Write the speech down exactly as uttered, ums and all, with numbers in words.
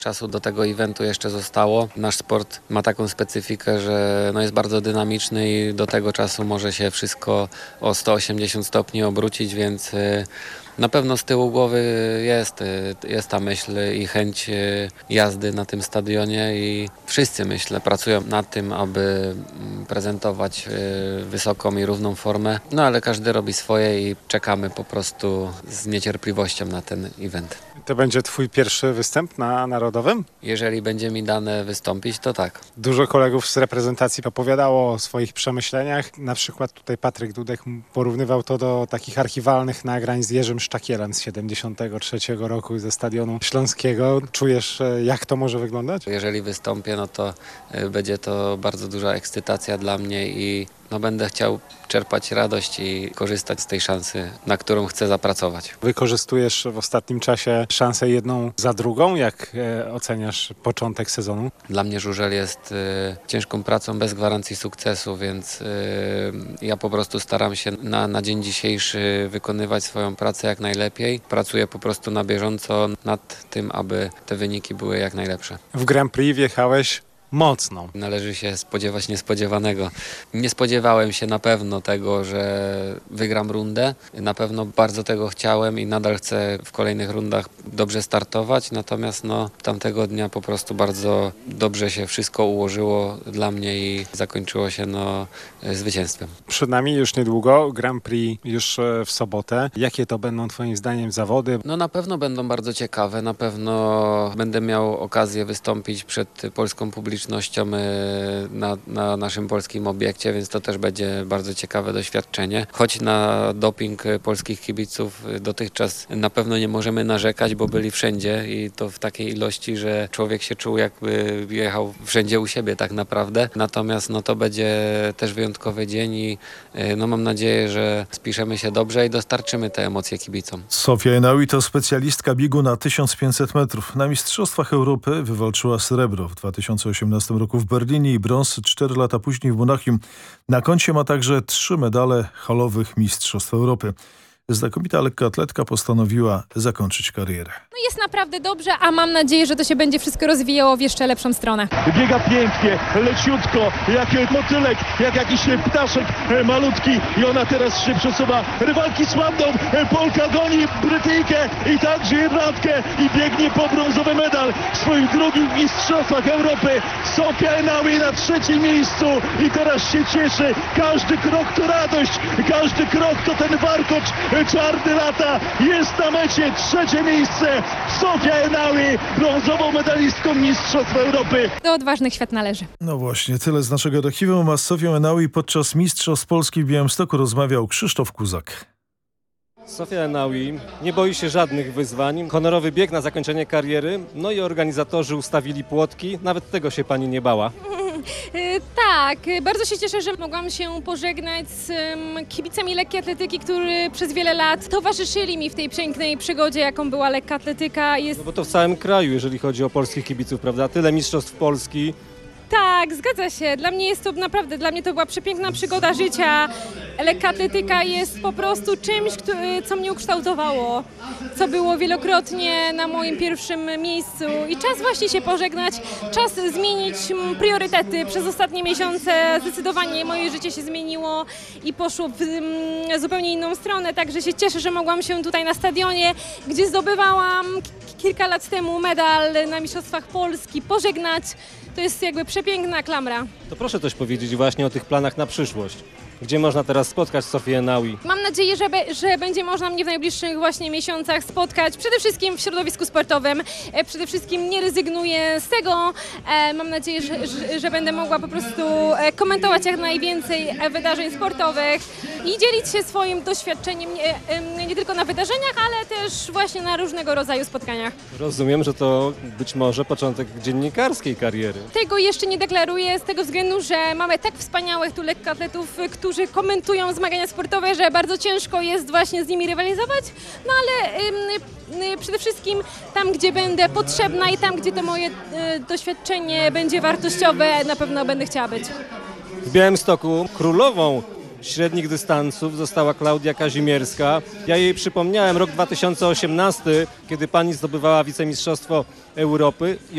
Czasu do tego eventu jeszcze zostało. Nasz sport ma taką specyfikę, że no jest bardzo dynamiczny i do tego czasu może się wszystko o sto osiemdziesiąt stopni obrócić, więc y, na pewno z tyłu głowy jest, y, jest ta myśl i chęć y, jazdy na tym stadionie i wszyscy, myślę, pracują nad tym, aby mm, prezentować y, wysoką i równą formę, no ale każdy robi swoje i czekamy po prostu z niecierpliwością na ten event. To będzie twój pierwszy występ na Narodowym? Jeżeli będzie mi dane wystąpić, to tak. Dużo kolegów z reprezentacji opowiadało o swoich przemyśleniach. Na przykład tutaj Patryk Dudek porównywał to do takich archiwalnych nagrań z Jerzym Sztakielem z siedemdziesiątego trzeciego roku ze Stadionu Śląskiego. Czujesz, jak to może wyglądać? Jeżeli wystąpię, no to y, będzie to bardzo duża ekscytacja dla mnie i no, będę chciał czerpać radość i korzystać z tej szansy, na którą chcę zapracować. Wykorzystujesz w ostatnim czasie szansę jedną za drugą? Jak e, oceniasz początek sezonu? Dla mnie żużel jest y, ciężką pracą bez gwarancji sukcesu, więc y, ja po prostu staram się na, na dzień dzisiejszy wykonywać swoją pracę jak najlepiej. Pracuję po prostu na bieżąco nad tym, aby te wyniki były jak najlepsze. W Grand Prix wjechałeś mocno. Należy się spodziewać niespodziewanego. Nie spodziewałem się na pewno tego, że wygram rundę. Na pewno bardzo tego chciałem i nadal chcę w kolejnych rundach dobrze startować. Natomiast no, tamtego dnia po prostu bardzo dobrze się wszystko ułożyło dla mnie i zakończyło się no, zwycięstwem. Przed nami już niedługo Grand Prix już e, w sobotę. Jakie to będą twoim zdaniem zawody? No na pewno będą bardzo ciekawe. Na pewno będę miał okazję wystąpić przed polską publicznością na, na naszym polskim obiekcie, więc to też będzie bardzo ciekawe doświadczenie. Choć na doping polskich kibiców dotychczas na pewno nie możemy narzekać, bo byli wszędzie i to w takiej ilości, że człowiek się czuł, jakby jechał wszędzie u siebie tak naprawdę. Natomiast no, to będzie też wyjątkowy dzień i no, mam nadzieję, że spiszemy się dobrze i dostarczymy te emocje kibicom. Sofia Enaui to specjalistka biegu na tysiąc pięćset metrów. Na Mistrzostwach Europy wywalczyła srebro w dwa tysiące osiemnastym roku w Berlinie i brąz cztery lata później w Monachium. Na koncie ma także trzy medale halowych Mistrzostw Europy. Znakomita lekkoatletka postanowiła zakończyć karierę. No jest naprawdę dobrze, a mam nadzieję, że to się będzie wszystko rozwijało w jeszcze lepszą stronę. Biega pięknie, leciutko, jak motylek, jak jakiś ptaszek malutki i ona teraz się przesuwa. Rywalki słabną, Polka goni Brytyjkę i także Irlandkę i biegnie po brązowy medal w swoich drugich mistrzostwach Europy. Sofia Enaui na trzecim miejscu i teraz się cieszy. Każdy krok to radość, każdy krok to ten warkocz czarny lata. Jest na mecie trzecie miejsce. Sofia Enaui, brązową medalistką Mistrzostw Europy. Do odważnych świat należy. No właśnie, tyle z naszego archiwum, a z Sofią Enaui podczas Mistrzostw Polski w Białymstoku rozmawiał Krzysztof Kuzak. Sofia Enaui nie boi się żadnych wyzwań. Honorowy bieg na zakończenie kariery, no i organizatorzy ustawili płotki. Nawet tego się pani nie bała. Tak, bardzo się cieszę, że mogłam się pożegnać z um, kibicami lekkiej atletyki, którzy przez wiele lat towarzyszyli mi w tej pięknej przygodzie, jaką była lekka atletyka. Jest... No bo to w całym kraju, jeżeli chodzi o polskich kibiców, prawda? Tyle mistrzostw Polski. Tak, zgadza się. Dla mnie jest to naprawdę, dla mnie to była przepiękna przygoda życia. Lekka atletyka jest po prostu czymś, co mnie ukształtowało, co było wielokrotnie na moim pierwszym miejscu i czas właśnie się pożegnać, czas zmienić priorytety. Przez ostatnie miesiące zdecydowanie moje życie się zmieniło i poszło w zupełnie inną stronę, także się cieszę, że mogłam się tutaj na stadionie, gdzie zdobywałam kilka lat temu medal na Mistrzostwach Polski, pożegnać. To jest jakby przepiękna klamra. To proszę coś powiedzieć właśnie o tych planach na przyszłość. Gdzie można teraz spotkać Sofię Enaui? Mam nadzieję, że, be, że będzie można mnie w najbliższych właśnie miesiącach spotkać. Przede wszystkim w środowisku sportowym. E, przede wszystkim nie rezygnuję z tego. E, mam nadzieję, że, że, że będę mogła po prostu e, komentować jak najwięcej e, wydarzeń sportowych i dzielić się swoim doświadczeniem nie, e, nie tylko na wydarzeniach, ale też właśnie na różnego rodzaju spotkaniach. Rozumiem, że to być może początek dziennikarskiej kariery. Tego jeszcze nie deklaruję z tego względu, że mamy tak wspaniałych tu lekkoatletów, którzy którzy komentują zmagania sportowe, że bardzo ciężko jest właśnie z nimi rywalizować, no ale y, y, przede wszystkim tam, gdzie będę potrzebna i tam, gdzie to moje y, doświadczenie będzie wartościowe, na pewno będę chciała być. W Białymstoku królową średnich dystansów została Klaudia Kazimierska. Ja jej przypomniałem rok dwa tysiące osiemnasty, kiedy pani zdobywała wicemistrzostwo Europy.